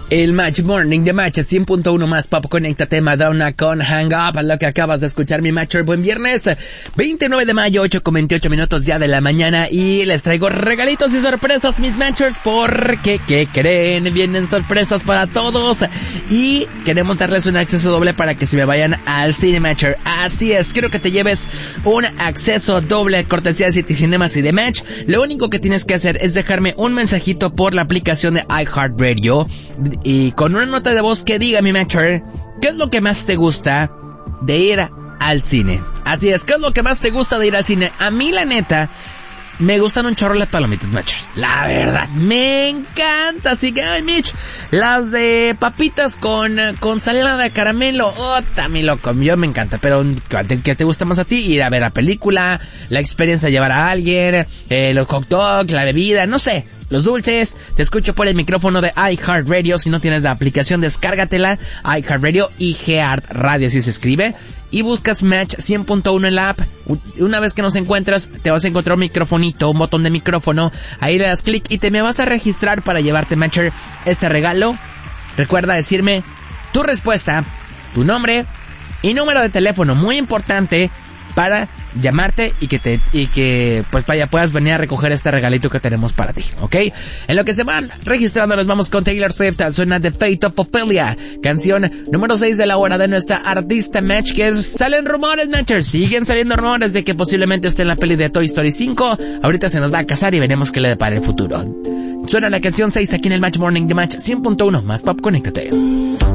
El Match Morning de Match 100.1 más pop. Conéctate, Madonna con Hang Up, lo que acabas de escuchar, mi Matcher. Buen viernes, 29 de mayo, 8:28 minutos ya de la mañana, y les traigo regalitos y sorpresas, mis Matchers, porque, ¿qué creen? Vienen sorpresas para todos y queremos darles un acceso doble para que se me vayan al cine, Matcher. Así es, quiero que te lleves un acceso doble cortesía de City Cinemas y de Match. Lo único que tienes que hacer es dejarme un mensajito por la aplicación de iHeartRadio y con una nota de voz que diga, mi Matcher, ¿qué es lo que más te gusta de ir al cine? Así es, ¿qué es lo que más te gusta de ir al cine? A mí, la neta, me gustan un chorro las palomitas, Matcher. La verdad, me encanta. Así que, ay, Mitch, las de papitas con salada de caramelo, también loco, yo me encanta. Pero, ¿qué te gusta más a ti? Ir a ver la película, la experiencia de llevar a alguien, los hot dogs, la bebida, no sé, los dulces. Te escucho por el micrófono de iHeartRadio. Si no tienes la aplicación, descárgatela. iHeartRadio, iHeartRadio, así se escribe. Y buscas Match 100.1 en la app. Una vez que nos encuentras, te vas a encontrar un microfonito, un botón de micrófono. Ahí le das clic y me vas a registrar para llevarte, Matcher, este regalo. Recuerda decirme tu respuesta, tu nombre y número de teléfono, muy importante, para llamarte y que pues vaya, puedas venir a recoger este regalito que tenemos para ti, ¿ok? En lo que se van registrando, nos vamos con Taylor Swift. Suena The Fate of Ophelia, canción número 6 de la hora de nuestra artista Match, que salen rumores, Matchers, siguen saliendo rumores de que posiblemente esté en la peli de Toy Story 5. Ahorita se nos va a casar y veremos qué le depara el futuro. Suena la canción 6 aquí en el Match Morning de Match 100.1 más pop. Conéctate.